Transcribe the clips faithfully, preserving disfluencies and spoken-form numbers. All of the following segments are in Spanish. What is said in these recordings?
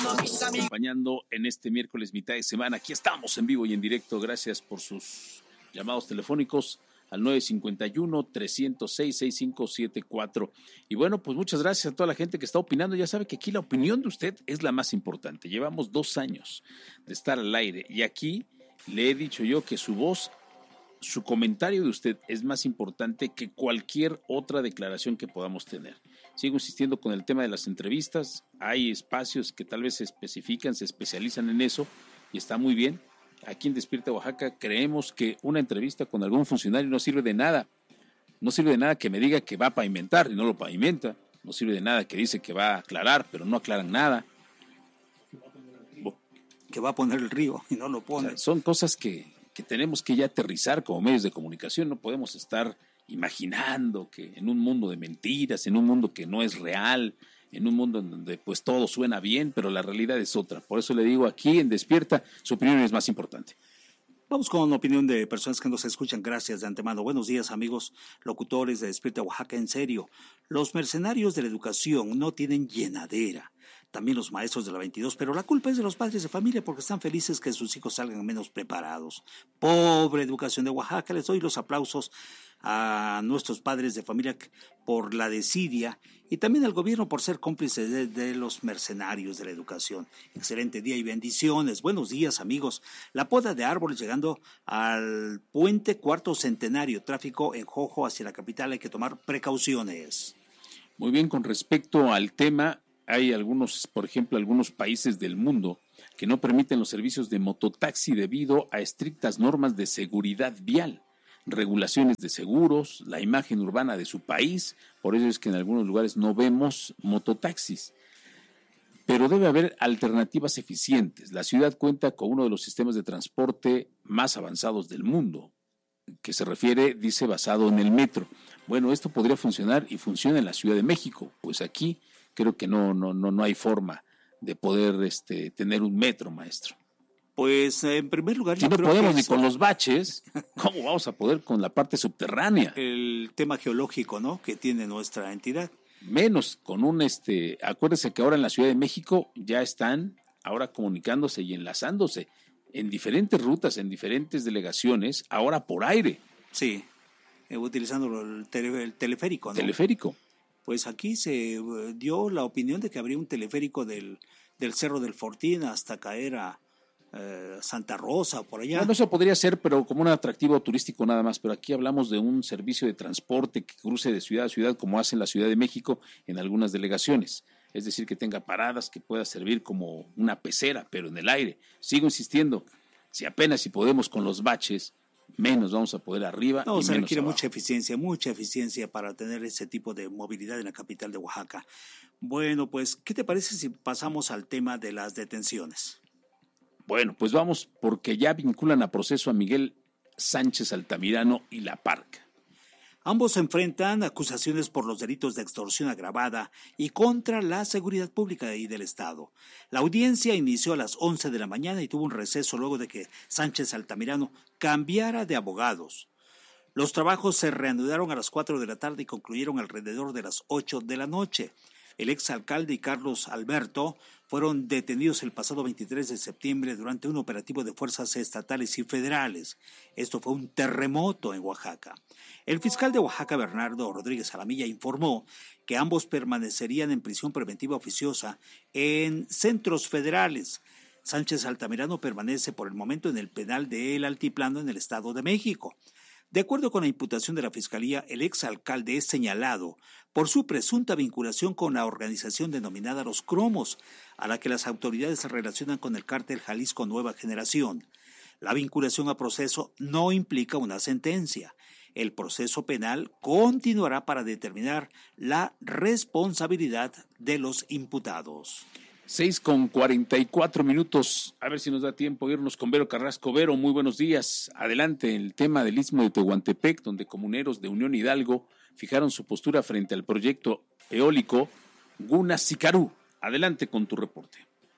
Acompañando en este miércoles mitad de semana. Aquí estamos en vivo y en directo. Gracias por sus llamados telefónicos al nueve cinco uno, tres cero seis, seis cinco siete cuatro. Y bueno, pues muchas gracias a toda la gente que está opinando. Ya sabe que aquí la opinión de usted es la más importante. Llevamos dos años de estar al aire y aquí le he dicho yo que su voz, su comentario de usted es más importante que cualquier otra declaración que podamos tener. Sigo insistiendo con el tema de las entrevistas. Hay espacios que tal vez se especifican, se especializan en eso y está muy bien. Aquí en Despierta Oaxaca creemos que una entrevista con algún funcionario no sirve de nada. No sirve de nada que me diga que va a pavimentar y no lo pavimenta. No sirve de nada que dice que va a aclarar, pero no aclaran nada. Que va a poner el río y no lo pone. O sea, son cosas que, que tenemos que ya aterrizar como medios de comunicación. No podemos estar imaginando que en un mundo de mentiras, en un mundo que no es real, en un mundo en donde pues todo suena bien, pero la realidad es otra. Por eso le digo, aquí en Despierta, su opinión es más importante. Vamos con la opinión de personas que nos escuchan. Gracias de antemano. Buenos días, amigos locutores de Despierta Oaxaca. En serio, los mercenarios de la educación no tienen llenadera. También los maestros de la veintidós, pero la culpa es de los padres de familia porque están felices que sus hijos salgan menos preparados. Pobre educación de Oaxaca. Les doy los aplausos a nuestros padres de familia por la desidia y también al gobierno por ser cómplices de, de los mercenarios de la educación. Excelente día y bendiciones. Buenos días, amigos. La poda de árboles llegando al puente cuarto centenario. Tráfico en Jojo hacia la capital. Hay que tomar precauciones. Muy bien, con respecto al tema, hay algunos, por ejemplo, algunos países del mundo que no permiten los servicios de mototaxi debido a estrictas normas de seguridad vial, regulaciones de seguros, la imagen urbana de su país. Por eso es que en algunos lugares no vemos mototaxis. Pero debe haber alternativas eficientes. La ciudad cuenta con uno de los sistemas de transporte más avanzados del mundo, que se refiere, dice, basado en el metro. Bueno, esto podría funcionar y funciona en la Ciudad de México, pues aquí creo que no, no, no, no hay forma de poder este, tener un metro, maestro. Pues en primer lugar, si yo no creo podemos que ni es con los baches, ¿cómo vamos a poder con la parte subterránea? El tema geológico, ¿no?, que tiene nuestra entidad. Menos con un, este, acuérdese que ahora en la Ciudad de México ya están ahora comunicándose y enlazándose en diferentes rutas, en diferentes delegaciones, ahora por aire. Sí, eh, utilizando el, tele, el teleférico, ¿no? Teleférico. Pues aquí se uh, dio la opinión de que habría un teleférico del, del Cerro del Fortín hasta caer a uh, Santa Rosa, por allá. Bueno, eso podría ser, pero como un atractivo turístico nada más, pero aquí hablamos de un servicio de transporte que cruce de ciudad a ciudad, como hace en la Ciudad de México en algunas delegaciones. Es decir, que tenga paradas, que pueda servir como una pecera, pero en el aire. Sigo insistiendo, si apenas si podemos con los baches, menos vamos a poder arriba no, y se menos requiere abajo. mucha eficiencia, mucha eficiencia para tener ese tipo de movilidad en la capital de Oaxaca. Bueno, pues, ¿qué te parece si pasamos al tema de las detenciones? Bueno, pues vamos, porque ya vinculan a proceso a Miguel Sánchez Altamirano y la Parca. Ambos enfrentan acusaciones por los delitos de extorsión agravada y contra la seguridad pública y del Estado. La audiencia inició a las once de la mañana y tuvo un receso luego de que Sánchez Altamirano cambiara de abogados. Los trabajos se reanudaron a las cuatro de la tarde y concluyeron alrededor de las ocho de la noche. El exalcalde y Carlos Alberto fueron detenidos el pasado veintitrés de septiembre durante un operativo de fuerzas estatales y federales. Esto fue un terremoto en Oaxaca. El fiscal de Oaxaca, Bernardo Rodríguez Alamilla, informó que ambos permanecerían en prisión preventiva oficiosa en centros federales. Sánchez Altamirano permanece por el momento en el penal de El Altiplano en el Estado de México. De acuerdo con la imputación de la Fiscalía, el exalcalde es señalado por su presunta vinculación con la organización denominada Los Cromos, a la que las autoridades se relacionan con el cártel Jalisco Nueva Generación. La vinculación a proceso no implica una sentencia. El proceso penal continuará para determinar la responsabilidad de los imputados. Seis con cuarenta y cuatro minutos, a ver si nos da tiempo de irnos con Vero Carrasco. Vero, muy buenos días. Adelante, el tema del Istmo de Tehuantepec, donde comuneros de Unión Hidalgo fijaron su postura frente al proyecto eólico Guna Sicarú. Adelante con tu reporte.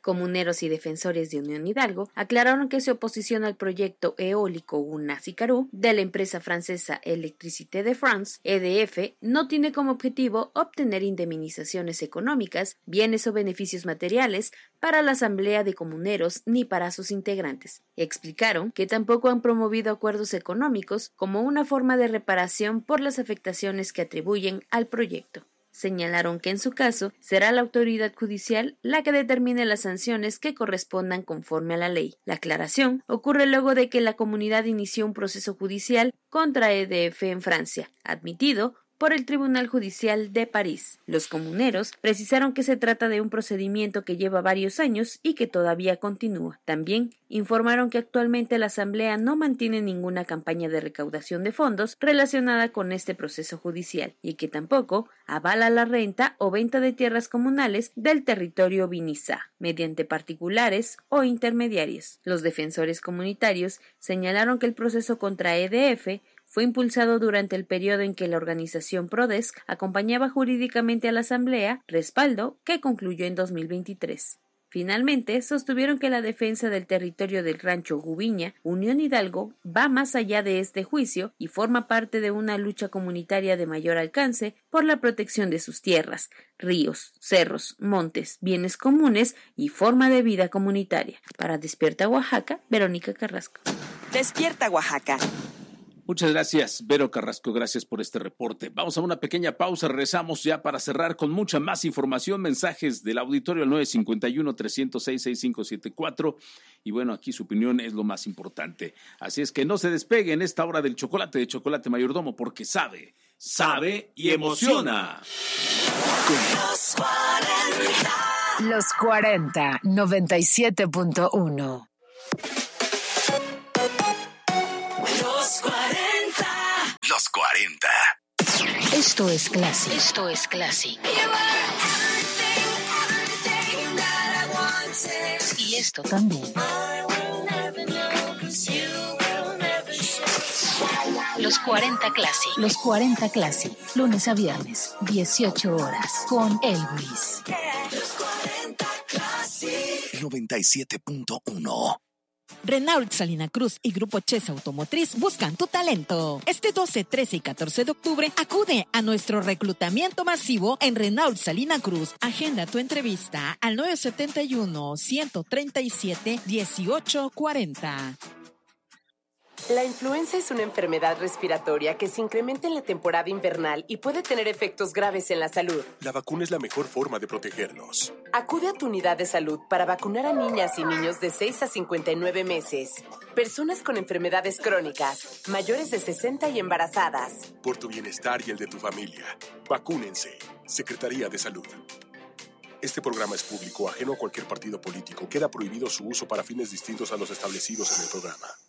Comuneros y defensores de Unión Hidalgo aclararon que se oposición al proyecto eólico Unacicarú de la empresa francesa Électricité de France, E D F, no tiene como objetivo obtener indemnizaciones económicas, bienes o beneficios materiales para la Asamblea de Comuneros ni para sus integrantes. Explicaron que tampoco han promovido acuerdos económicos como una forma de reparación por las afectaciones que atribuyen al proyecto. Señalaron que en su caso será la autoridad judicial la que determine las sanciones que correspondan conforme a la ley. La aclaración ocurre luego de que la comunidad inició un proceso judicial contra E D F en Francia, admitido por el Tribunal Judicial de París. Los comuneros precisaron que se trata de un procedimiento que lleva varios años y que todavía continúa. También informaron que actualmente la Asamblea no mantiene ninguna campaña de recaudación de fondos relacionada con este proceso judicial y que tampoco avala la renta o venta de tierras comunales del territorio Vinizá, mediante particulares o intermediarios. Los defensores comunitarios señalaron que el proceso contra E D F fue impulsado durante el periodo en que la organización Prodesc acompañaba jurídicamente a la Asamblea, respaldo que concluyó en dos mil veintitrés. Finalmente, sostuvieron que la defensa del territorio del rancho Gubiña, Unión Hidalgo, va más allá de este juicio y forma parte de una lucha comunitaria de mayor alcance por la protección de sus tierras, ríos, cerros, montes, bienes comunes y forma de vida comunitaria. Para Despierta Oaxaca, Verónica Carrasco. Despierta Oaxaca. Muchas gracias, Vero Carrasco, gracias por este reporte. Vamos a una pequeña pausa, regresamos ya para cerrar con mucha más información, mensajes del auditorio al nueve cinco uno, tres cero seis, seis cinco siete cuatro y bueno, aquí su opinión es lo más importante. Así es que no se despegue en esta hora del chocolate de Chocolate Mayordomo porque sabe, sabe y emociona. Los cuarenta. Los cuarenta, noventa y siete punto uno. Los cuarenta. Esto es Classic. Esto es Classic. Y esto también. Los cuarenta Classic. Los cuarenta Classic. Lunes a viernes, dieciocho horas. Con Elvis. noventa y siete punto uno. Renault Salina Cruz y Grupo Chess Automotriz buscan tu talento. Este doce, trece y catorce de octubre acude a nuestro reclutamiento masivo en Renault Salina Cruz. Agenda tu entrevista al nueve siete uno, uno tres siete, uno ocho cuatro cero. La influenza es una enfermedad respiratoria que se incrementa en la temporada invernal y puede tener efectos graves en la salud. La vacuna es la mejor forma de protegernos. Acude a tu unidad de salud para vacunar a niñas y niños de seis a cincuenta y nueve meses, personas con enfermedades crónicas, mayores de sesenta y embarazadas. Por tu bienestar y el de tu familia, vacúnense. Secretaría de Salud. Este programa es público, ajeno a cualquier partido político. Queda prohibido su uso para fines distintos a los establecidos en el programa.